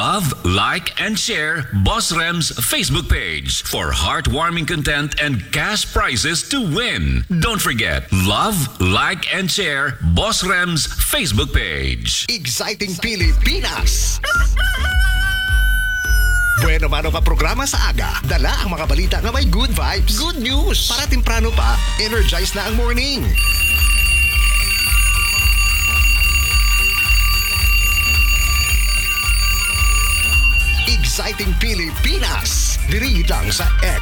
Love, like, and share Boss Rem's Facebook page for heartwarming content and cash prizes to win. Don't forget, love, like, and share Boss Rem's Facebook page. Exciting Pilipinas! Bueno mano ka programa sa aga. Dala ang mga balita nga may good vibes. Good news! Para temprano pa, energize na ang morning. Exciting Pilipinas! Diri lang sa